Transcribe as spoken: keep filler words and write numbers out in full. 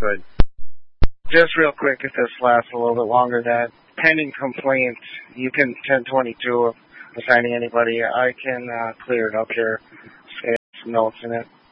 Good. Just real quick, if this lasts a little bit longer, that pending complaint, you can ten twenty-two assigning anybody. I can uh, clear it up here. Say some notes in it.